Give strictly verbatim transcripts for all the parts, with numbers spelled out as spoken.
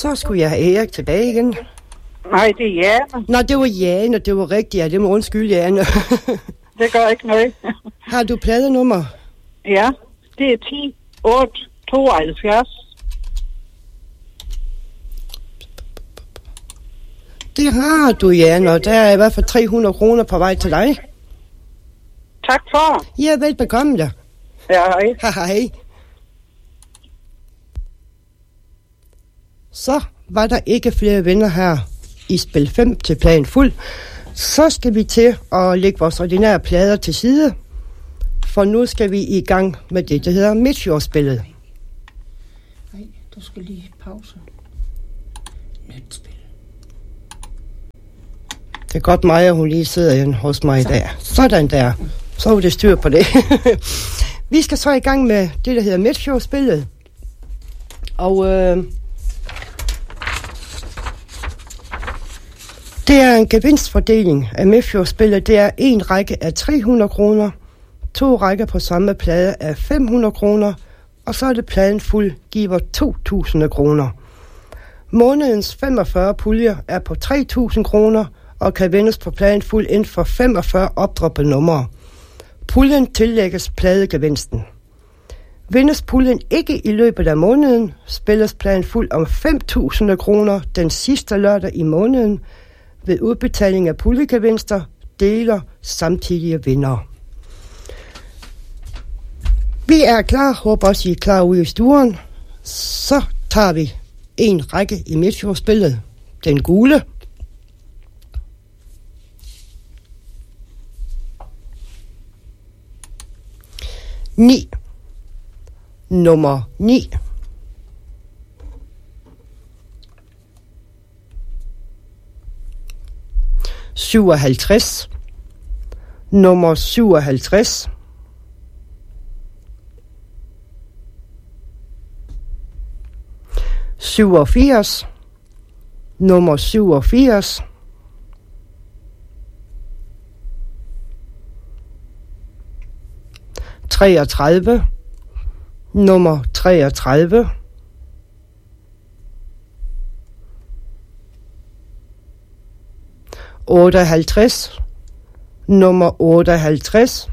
Så skulle jeg have Erik tilbage igen. Nej, det er Jane. Nå, det var Jane, og det var rigtigt. Ja, det må undskylde, Jane. Det gør ikke noget. Har du pladenummer? Ja, det er ti otte tooghalvfjerds. Det har du, Jane, og der er i hvert fald tre hundrede kroner på vej til dig. Tak for. Ja, velbekomme da. Ja, hej. Ha, hej. Så var der ikke flere venner her i spil fem til plan fuld. Så skal vi til at lægge vores ordinære plader til side. For nu skal vi i gang med det, der hedder Midtjordsspillet. Nej, du skal lige pause. Nyt spil. Det er godt mig, at hun lige sidder inde hos mig i dag. Sådan der. Så er det styr på det. Vi skal så i gang med det, der hedder Midtjordsspillet. Og øh, det er en gevinstfordeling af Midtjordsspillet. Det er en række af tre hundrede kroner, to rækker på samme plade af fem hundrede kroner, og så er det pladen fuld giver to tusind kroner. Månedens femogfyrre puljer er på tre tusind kroner, og kan vendes på pladen fuld inden for femogfyrre opdroppede numre. Puljen tillægges pladegevinsten. Vindes puljen ikke i løbet af måneden, spilles pladen fuld om fem tusind kroner den sidste lørdag i måneden. Ved udbetaling af puljegevinster deler samtidige vindere. Vi er klar, håber også I er klar ude i stuen. Så tager vi en række i Midtjordsspillet. Den gule. ni. Nummer ni. syvoghalvtreds. Nummer syvoghalvtreds. syvogfirs. Nummer syvogfirs. treogtredive. Nummer treogtredive. otteoghalvtreds. Nummer otteoghalvtreds.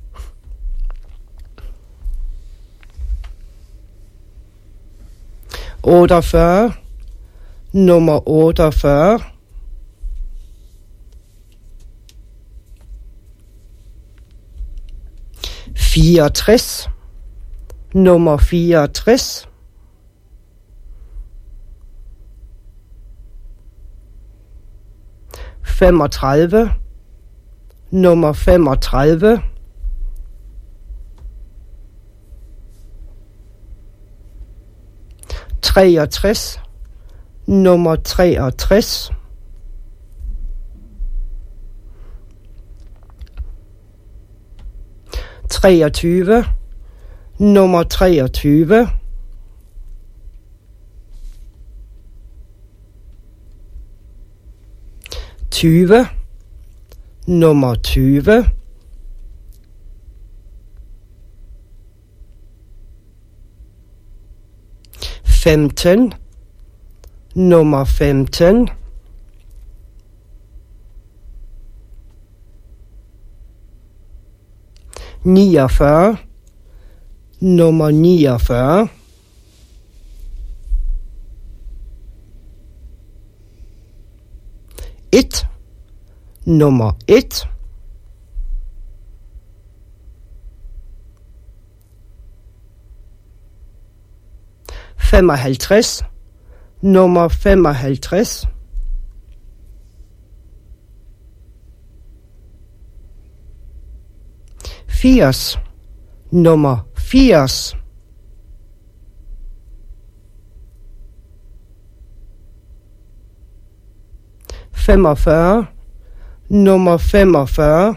otteogfyrre. Nummer otteogfyrre. fireogtres. Nummer fireogtres. femogtredive. Nummer femogtredive. treogtres. Nummer treogtres. treogtyve. Nummer treogtyve. tyve. Nummer tyve. femten. Nummer femten. niogfyrre. Nummer niogfyrre. et. Nummer et. femoghalvtreds. Nummer femoghalvtreds. firs. Nummer firs. femogfyrre. Nummer femogfyrre.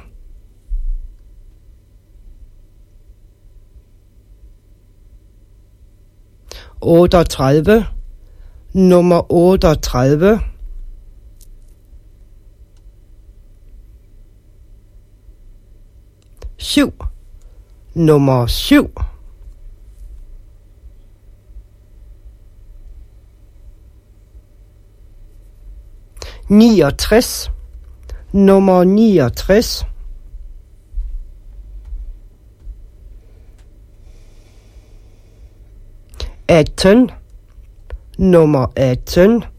otteogtredive. Nummer otteogtredive. syv. Nummer syv. niogtres. Nummer niogtres. atten. Nummer atten.